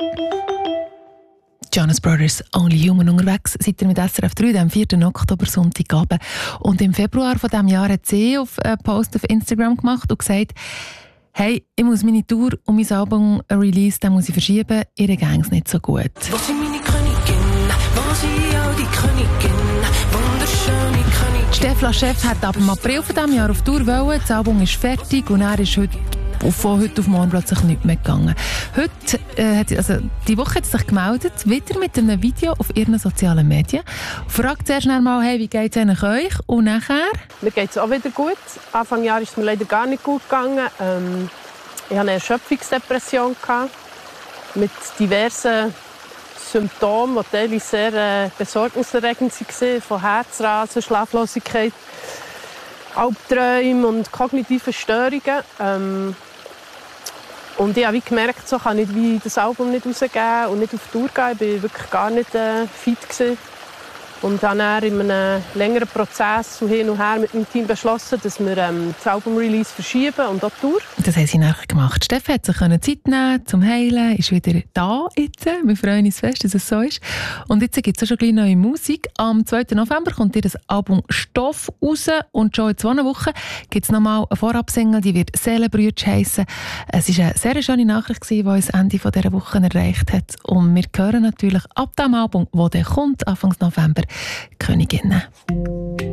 Jonas Brothers, Only Human unterwegs, seid ihr mit SRF 3 am 4. Oktober, Sonntagabend. Und im Februar von diesem Jahr hat sie einen Post auf Instagram gemacht und gesagt, hey, ich muss meine Tour und mein Album-Release muss ich verschieben, ihr ging's nicht so gut. Wo sind meine Königin? Wo sind all die Königin? Wunderschöne Königin. Stefla Chef hat ab im April von diesem Jahr auf Tour wollen, das Album ist fertig und er ist von heute auf morgen plötzlich nicht mehr gegangen. Die Woche hat sie sich gemeldet, wieder mit einem Video auf ihren sozialen Medien. Fragt zuerst einmal, hey, wie geht es eigentlich euch? Und nachher? Mir geht es auch wieder gut. Anfang Jahr ist es mir leider gar nicht gut gegangen. Ich hatte eine Erschöpfungsdepression mit diversen Symptomen, die teilweise sehr besorgniserregend waren, von Herzrasen, Schlaflosigkeit, Albträume und kognitive Störungen. Und ich habe gemerkt, so kann ich das Album nicht rausgeben und nicht auf Tour gehen. Ich war wirklich gar nicht fit gewesen. Und dann in einem längeren Prozess und hin und her mit meinem Team beschlossen, dass wir das Album-Release verschieben und auch die Tour. Das haben sie nachher gemacht. Steffi hat sich Zeit nehmen zum Heilen, ist wieder da jetzt. Wir freuen uns fest, dass es so ist. Und jetzt gibt es auch schon gleich neue Musik. Am 2. November kommt ihr das Album «Stoff» raus und schon in 2 Wochen gibt es nochmal eine Vorabsingle, die wird «Seelenbrütsch» heissen. Es war eine sehr schöne Nachricht, die uns Ende dieser Woche erreicht hat. Und wir hören natürlich ab dem Album, das kommt, Anfang November, Königinnen.